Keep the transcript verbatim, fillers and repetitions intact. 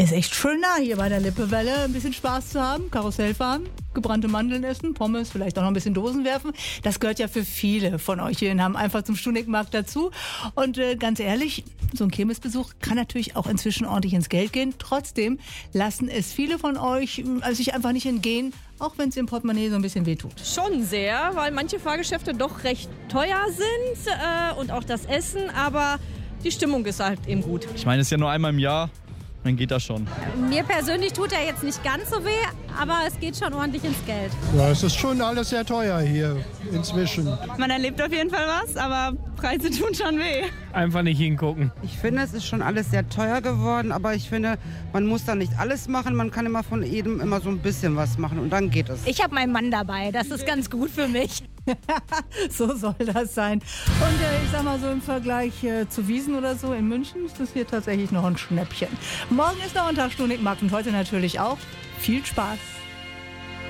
Ist echt schön nah hier bei der Lippewelle, ein bisschen Spaß zu haben, Karussell fahren, gebrannte Mandeln essen, Pommes, vielleicht auch noch ein bisschen Dosen werfen. Das gehört ja für viele von euch hier in Hamm einfach zum Stunickenmarkt dazu. Und äh, ganz ehrlich, so ein Kirmesbesuch kann natürlich auch inzwischen ordentlich ins Geld gehen. Trotzdem lassen es viele von euch äh, sich einfach nicht entgehen, auch wenn es im Portemonnaie so ein bisschen wehtut. Schon sehr, weil manche Fahrgeschäfte doch recht teuer sind äh, und auch das Essen, aber die Stimmung ist halt eben gut. Ich meine, es ist ja nur einmal im Jahr, dann geht das schon. Mir persönlich tut er jetzt nicht ganz so weh, aber es geht schon ordentlich ins Geld. Ja, es ist schon alles sehr teuer hier inzwischen. Man erlebt auf jeden Fall was, aber Preise tun schon weh. Einfach nicht hingucken. Ich finde, es ist schon alles sehr teuer geworden, aber ich finde, man muss da nicht alles machen. Man kann immer von jedem immer so ein bisschen was machen und dann geht es. Ich habe meinen Mann dabei, das ist ganz gut für mich. So soll das sein. Und äh, ich sag mal so im Vergleich äh, zu Wiesn oder so in München ist das hier tatsächlich noch ein Schnäppchen. Morgen ist noch ein Tag Stunickenmarkt und heute natürlich auch. Viel Spaß.